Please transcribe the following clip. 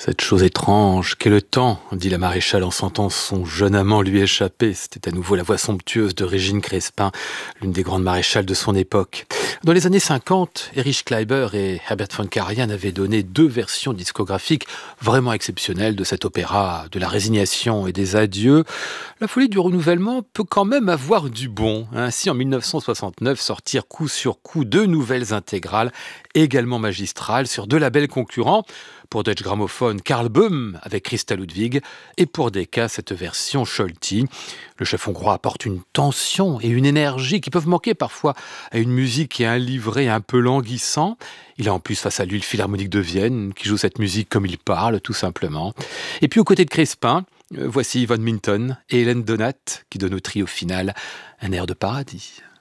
Cette chose étrange qu'est le temps, dit la maréchale en sentant son jeune amant lui échapper. C'était à nouveau la voix somptueuse de Régine Crespin, l'une des grandes maréchales de son époque. Dans les années 50, Erich Kleiber et Herbert von Karajan avaient donné 2 versions discographiques vraiment exceptionnelles de cet opéra, de la résignation et des adieux. La folie du renouvellement peut quand même avoir du bon. Ainsi, en 1969, sortir coup sur coup 2 nouvelles intégrales, également magistrales, sur 2 labels concurrents. Pour Deutsche Grammophon, Karl Böhm avec Christa Ludwig, et pour Decca, cette version Scholti. Le chef hongrois apporte une tension et une énergie qui peuvent manquer parfois à une musique et à un livret un peu languissant. Il a en plus face à lui le Philharmonique de Vienne, qui joue cette musique comme il parle, tout simplement. Et puis aux côtés de Crespin, voici Yvonne Minton et Hélène Donat, qui donnent au trio final un air de paradis.